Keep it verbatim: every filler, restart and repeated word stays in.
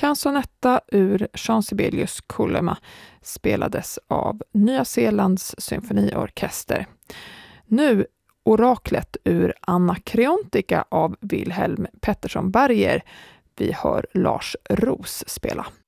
Canzonetta ur Jean Sibelius Kuolema spelades av Nya Zeelands symfoniorkester. Nu Oraklet ur Anakreontika av Wilhelm Pettersson Berger. Vi hör Lars Roos spela.